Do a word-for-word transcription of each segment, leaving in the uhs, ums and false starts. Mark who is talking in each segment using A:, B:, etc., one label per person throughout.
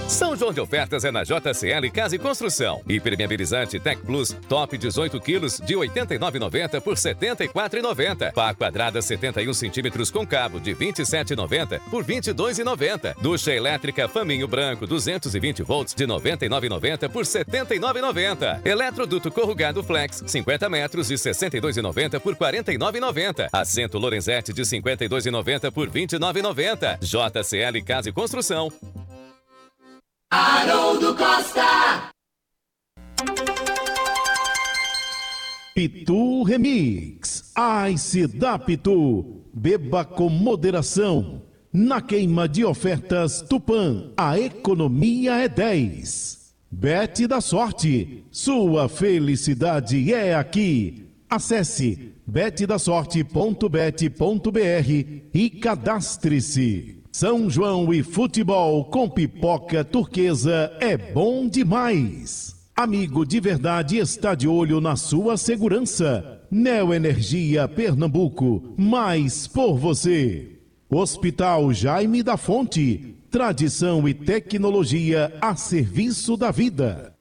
A: São João de ofertas é na J C L Casa e Construção. Impermeabilizante Tec Plus Top dezoito quilos de oitenta e nove reais e noventa centavos por setenta e quatro reais e noventa centavos. Pá quadrada setenta e um centímetros com cabo de vinte e sete reais e noventa centavos por vinte e dois reais e noventa centavos. Ducha elétrica Faminho Branco duzentos e vinte volts de noventa e nove reais e noventa centavos por setenta e nove reais e noventa centavos. Eletroduto corrugado Flex cinquenta metros de sessenta e dois reais e noventa centavos por quarenta e nove reais e noventa centavos. Assento Lorenzetti de cinquenta e dois reais e noventa centavos por vinte e nove reais e noventa centavos. J C L Casa e Construção.
B: Haroldo Costa.
C: Pitu Remix. Ice da Pitu. Beba com moderação. Na queima de ofertas Tupã, a economia é dez. Bet da Sorte. Sua felicidade é aqui. Acesse bet da sorte ponto bet ponto br e cadastre-se. São João e futebol com pipoca turquesa é bom demais. Amigo de verdade está de olho na sua segurança. Neoenergia Pernambuco, mais por você. Hospital Jaime da Fonte, tradição e tecnologia a serviço da vida.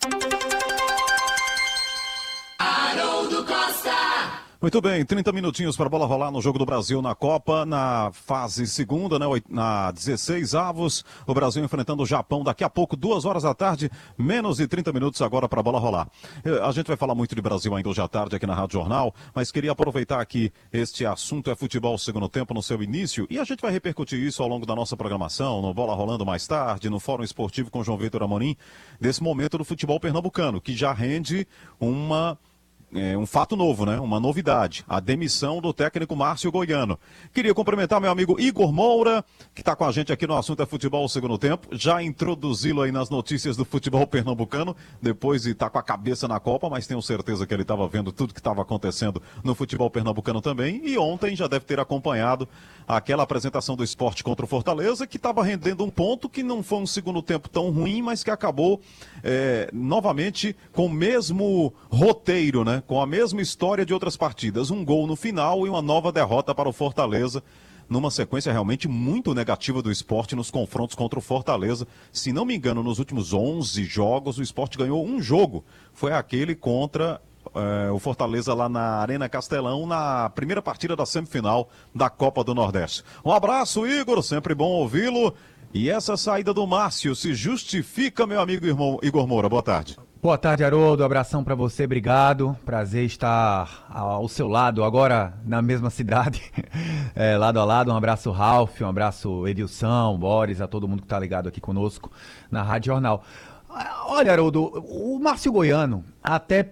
B: Haroldo Costa.
D: Muito bem, trinta minutinhos para a bola rolar no Jogo do Brasil na Copa, na fase segunda, né, na dezesseis avos, o Brasil enfrentando o Japão daqui a pouco, duas horas da tarde, menos de trinta minutos agora para a bola rolar. A gente vai falar muito de Brasil ainda hoje à tarde aqui na Rádio Jornal, mas queria aproveitar aqui este assunto é futebol segundo tempo no seu início, e a gente vai repercutir isso ao longo da nossa programação, no Bola Rolando mais tarde, no Fórum Esportivo com João Vitor Amorim, desse momento do futebol pernambucano, que já rende uma... É um fato novo, né? Uma novidade. A demissão do técnico Márcio Goiano. Queria cumprimentar meu amigo Igor Moura, que está com a gente aqui no Assunto é Futebol Segundo Tempo. Já introduzi-lo aí nas notícias do futebol pernambucano, depois de estar tá com a cabeça na Copa, mas tenho certeza que ele estava vendo tudo que estava acontecendo no futebol pernambucano também. E ontem já deve ter acompanhado aquela apresentação do Sport contra o Fortaleza, que estava rendendo um ponto que não foi um segundo tempo tão ruim, mas que acabou é, novamente com o mesmo roteiro, né? Com a mesma história de outras partidas, um gol no final e uma nova derrota para o Fortaleza, numa sequência realmente muito negativa do Sport nos confrontos contra o Fortaleza. Se não me engano, nos últimos onze jogos, o Sport ganhou um jogo, foi aquele contra é, o Fortaleza lá na Arena Castelão, na primeira partida da semifinal da Copa do Nordeste. Um abraço, Igor, sempre bom ouvi-lo. E essa saída do Márcio se justifica, meu amigo irmão Igor Moura? Boa tarde.
E: Boa tarde, Haroldo. Abração para você, obrigado. Prazer estar ao seu lado, agora na mesma cidade, é, lado a lado. Um abraço, Ralf, um abraço, Edilson, Boris, a todo mundo que está ligado aqui conosco na Rádio Jornal. Olha, Haroldo, o Márcio Goiano, até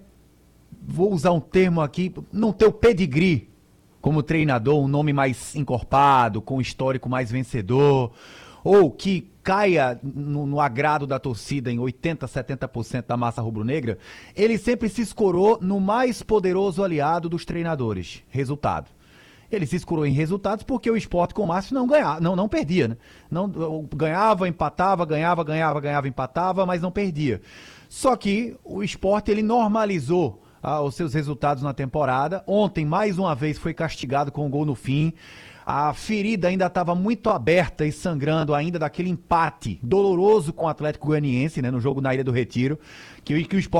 E: vou usar um termo aqui, não ter o pedigree como treinador, um nome mais encorpado, com um histórico mais vencedor, ou que caia no, no agrado da torcida em oitenta, setenta por cento da massa rubro-negra, ele sempre se escorou no mais poderoso aliado dos treinadores, resultado. Ele se escorou em resultados porque o Sport com o Márcio não ganhava, não, não perdia, né? Não, ganhava, empatava, ganhava, ganhava, ganhava, empatava, mas não perdia. Só que o Sport, ele normalizou ah, os seus resultados na temporada. Ontem, mais uma vez, foi castigado com um gol no fim. A ferida ainda estava muito aberta e sangrando ainda daquele empate doloroso com o Atlético Goianiense, né, no jogo na Ilha do Retiro, que, que o Sport